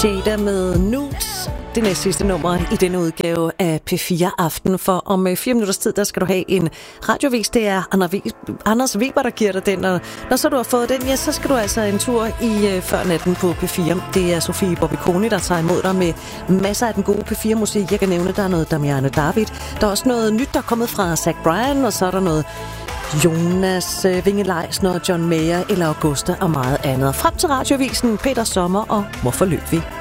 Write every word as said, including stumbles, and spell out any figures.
Jada med Nudes, det næste sidste nummer i denne udgave af P fire Aften. For om fire minutters tid, der skal du have en radiovis. Det er Anders Weber, der giver dig den. Og når så du har fået den, ja, så skal du altså en tur i uh, før natten på P fire. Det er Sofie Bobiconi, der tager imod dig med masser af den gode P fire musik. Jeg kan nævne, der er noget Damiano David. Der er også noget nyt, der er kommet fra Zach Bryan, og så er der noget Jonas Vinge-Leisner, John Mayer eller Augusta og meget andet. Frem til radiovisen, Peter Sommer og Hvorfor løb vi?